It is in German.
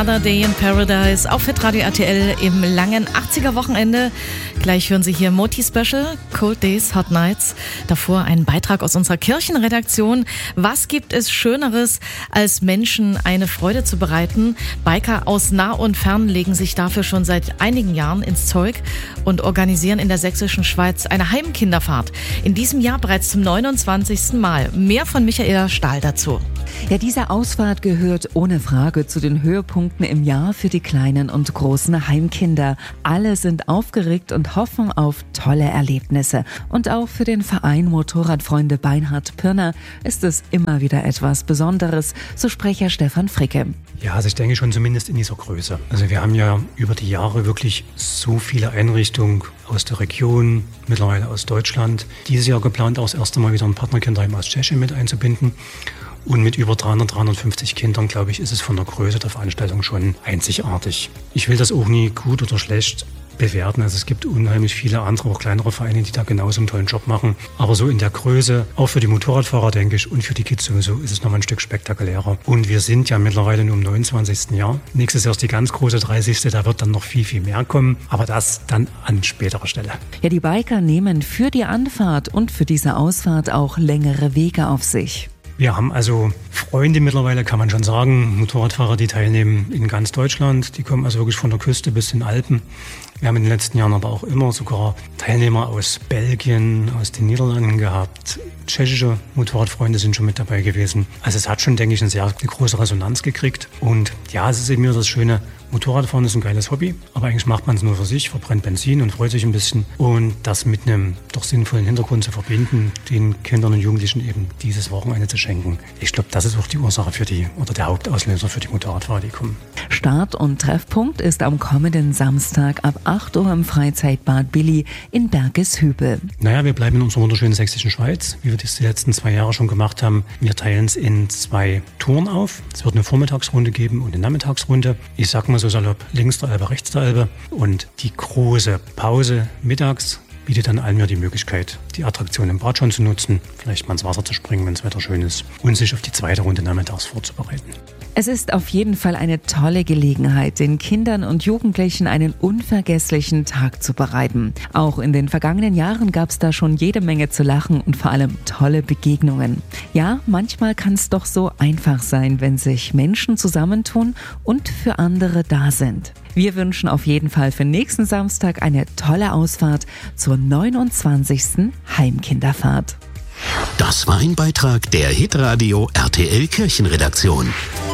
Another Day in Paradise auf Hitradio RTL im langen 80er-Wochenende. Gleich hören Sie hier Moti Special, Cold Days, Hot Nights. Davor ein Beitrag aus unserer Kirchenredaktion. Was gibt es Schöneres, als Menschen eine Freude zu bereiten? Biker aus nah und fern legen sich dafür schon seit einigen Jahren ins Zeug und organisieren in der sächsischen Schweiz eine Heimkinderfahrt. In diesem Jahr bereits zum 29. Mal. Mehr von Michaela Stahl dazu. Ja, diese Ausfahrt gehört ohne Frage zu den Höhepunkten im Jahr für die kleinen und großen Heimkinder. Alle sind aufgeregt und hoffen auf tolle Erlebnisse. Und auch für den Verein Motorradfreunde Beinhard Pirner ist es immer wieder etwas Besonderes, so Sprecher Stefan Fricke. Ja, also ich denke schon zumindest in dieser Größe. Also wir haben ja über die Jahre wirklich so viele Einrichtungen aus der Region, mittlerweile aus Deutschland. Dieses Jahr geplant, auch das erste Mal wieder ein Partnerkinderheim aus Tschechien mit einzubinden. Und mit über 350 Kindern, glaube ich, ist es von der Größe der Veranstaltung schon einzigartig. Ich will das auch nie gut oder schlecht bewerten. Also es gibt unheimlich viele andere, auch kleinere Vereine, die da genauso einen tollen Job machen. Aber so in der Größe, auch für die Motorradfahrer, denke ich, und für die Kids sowieso, ist es nochmal ein Stück spektakulärer. Und wir sind ja mittlerweile nur im 29. Jahr. Nächstes Jahr ist die ganz große 30. Da wird dann noch viel, viel mehr kommen. Aber das dann an späterer Stelle. Ja, die Biker nehmen für die Anfahrt und für diese Ausfahrt auch längere Wege auf sich. Wir haben also Freunde mittlerweile, kann man schon sagen, Motorradfahrer, die teilnehmen in ganz Deutschland. Die kommen also wirklich von der Küste bis in den Alpen. Wir haben in den letzten Jahren aber auch immer sogar Teilnehmer aus Belgien, aus den Niederlanden gehabt. Tschechische Motorradfreunde sind schon mit dabei gewesen. Also es hat schon, denke ich, eine sehr große Resonanz gekriegt. Und ja, es ist eben wieder das Schöne, Motorradfahren ist ein geiles Hobby, aber eigentlich macht man es nur für sich, verbrennt Benzin und freut sich ein bisschen. Und das mit einem doch sinnvollen Hintergrund zu verbinden, den Kindern und Jugendlichen eben dieses Wochenende zu schenken. Ich glaube, das ist auch die Ursache oder der Hauptauslöser für die Motorradfahrer, die kommen. Start- und Treffpunkt ist am kommenden Samstag ab 8 Uhr im Freizeitbad Billy in Bergeshübel. Naja, wir bleiben in unserer wunderschönen sächsischen Schweiz, wie wir das die letzten 2 Jahre schon gemacht haben. Wir teilen es in 2 Touren auf. Es wird eine Vormittagsrunde geben und eine Nachmittagsrunde. Ich sag mal so salopp, links der Elbe, rechts der Elbe. Und die große Pause mittags bietet dann allen mir die Möglichkeit, die Attraktion im Bad schon zu nutzen, vielleicht mal ins Wasser zu springen, wenn das Wetter schön ist, und sich auf die zweite Runde nachmittags vorzubereiten. Es ist auf jeden Fall eine tolle Gelegenheit, den Kindern und Jugendlichen einen unvergesslichen Tag zu bereiten. Auch in den vergangenen Jahren gab es da schon jede Menge zu lachen und vor allem tolle Begegnungen. Ja, manchmal kann es doch so einfach sein, wenn sich Menschen zusammentun und für andere da sind. Wir wünschen auf jeden Fall für nächsten Samstag eine tolle Ausfahrt zur 29. Heimkinderfahrt. Das war ein Beitrag der Hitradio RTL Kirchenredaktion.